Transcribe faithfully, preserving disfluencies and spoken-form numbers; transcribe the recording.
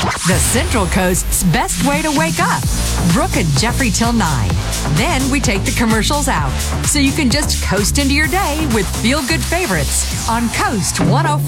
The Central Coast's best way to wake up. Brooke and Jeffrey till nine. Then we take the commercials out, so you can just coast into your day with feel-good favorites on Coast one oh four.